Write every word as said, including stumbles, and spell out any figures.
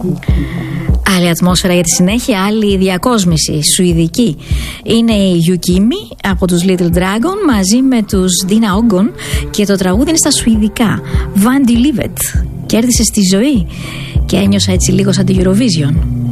Άλλη ατμόσφαιρα για τη συνέχεια, άλλη διακόσμηση, σουηδική. Είναι η Yukimi από τους Little Dragon μαζί με τους Dina Ogon και το τραγούδι είναι στα σουηδικά. Vandy Livet. Κέρδισε στη ζωή και ένιωσα έτσι λίγο σαν τη Eurovision.